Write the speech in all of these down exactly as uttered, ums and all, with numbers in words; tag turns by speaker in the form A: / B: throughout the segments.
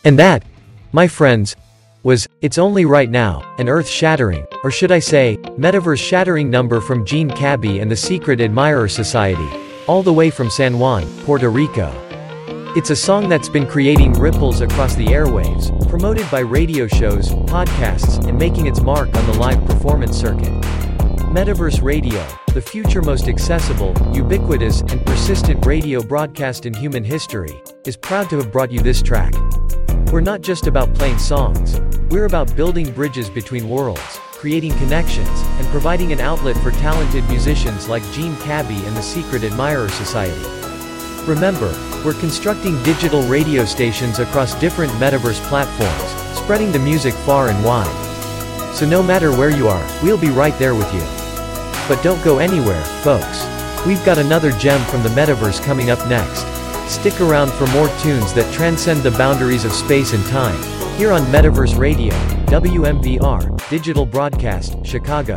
A: And that, my friends, was It's Only Right Now, an earth-shattering, or should I say, metaverse-shattering number from Gene Cabby and the Secret Admirer Society, all the way from San Juan, Puerto Rico. It's a song that's been creating ripples across the airwaves, promoted by radio shows, podcasts, and making its mark on the live performance circuit. Metaverse Radio, the future most accessible, ubiquitous, and persistent radio broadcast in human history, is proud to have brought you this track. We're not just about playing songs. We're about building bridges between worlds, creating connections, and providing an outlet for talented musicians like Gene Cabby and the Secret Admirer Society. Remember, we're constructing digital radio stations across different metaverse platforms, spreading the music far and wide. So no matter where you are, we'll be right there with you. But don't go anywhere, folks. We've got another gem from the metaverse coming up next. Stick around for more tunes that transcend the boundaries of space and time, here on Metaverse Radio, W M V R, Digital Broadcast, Chicago.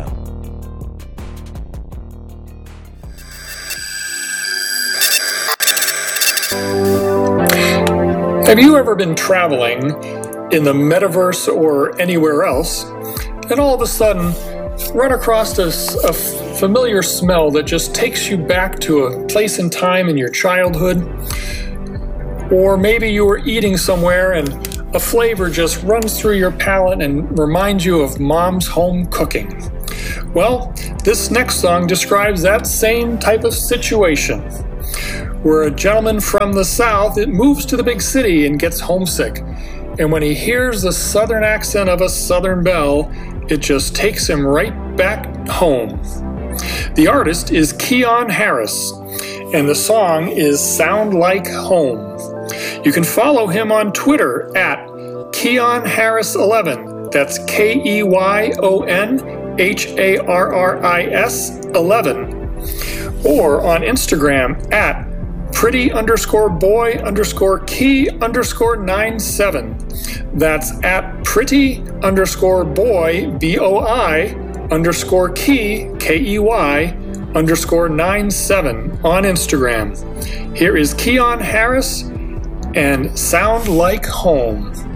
B: Have you ever been traveling in the metaverse or anywhere else, and all of a sudden run across a, a familiar smell that just takes you back to a place and time in your childhood? Or maybe you were eating somewhere and a flavor just runs through your palate and reminds you of mom's home cooking. Well, this next song describes that same type of situation, where a gentleman from the South it moves to the big city and gets homesick. And when he hears the southern accent of a Southern belle, it just takes him right back home. The artist is Keon Harris, and the song is Sound Like Home. You can follow him on Twitter at Keyon Harris eleven. That's K E Y O N H A R R I S eleven. Or on Instagram at pretty underscore boy underscore key underscore nine seven. That's at pretty underscore boy B O I underscore key K E Y underscore nine seven on Instagram. Here is Keon Harris and Sound Like Home.